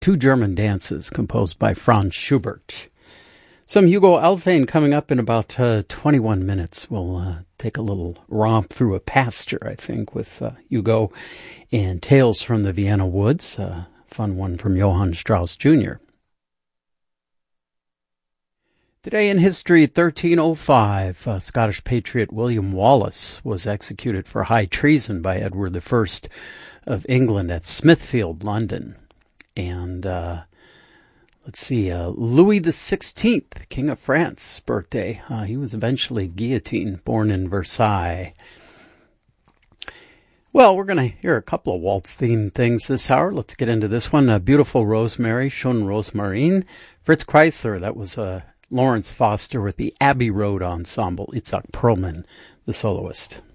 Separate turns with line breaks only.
Two German Dances, composed by Franz Schubert. Some Hugo Alfvén coming up in about 21 minutes. We'll take a little romp through a pasture, I think, with Hugo, and Tales from the Vienna Woods, a fun one from Johann Strauss Jr. Today in history, 1305, Scottish patriot William Wallace was executed for high treason by Edward I of England at Smithfield, London. And Louis XVI, King of France, birthday. He was eventually guillotined, born in Versailles. Well, we're going to hear a couple of waltz-themed things this hour. Let's get into this one. Beautiful Rosemary, Schon Rosmarin. Fritz Kreisler, that was Lawrence Foster with the Abbey Road Ensemble. Itzhak Perlman, the soloist.